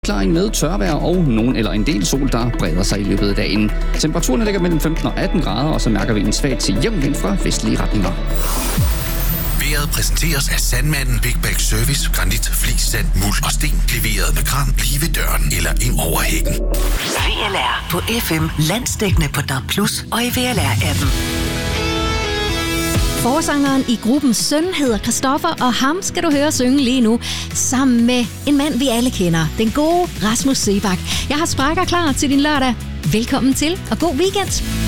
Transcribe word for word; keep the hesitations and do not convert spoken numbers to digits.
Klaring med tørvejr og nogen eller en del sol, der breder sig i løbet af dagen. Temperaturen ligger mellem femten og atten grader, og så mærker vi en svag til jævn vind fra vestlige retninger. Vejret præsenteres af Sandmanden Big Bag Service. Granit, flis, sand, muld og sten. Leveret med kran lige ved døren eller ind over hækken. V L R på F M, landsdækkende på D A B plus og i V L R-appen. Forsangeren i gruppen Søn hedder Christoffer, og ham skal du høre synge lige nu, sammen med en mand, vi alle kender, den gode Rasmus Seebach. Jeg har sprækker klar til din lørdag. Velkommen til, og god weekend.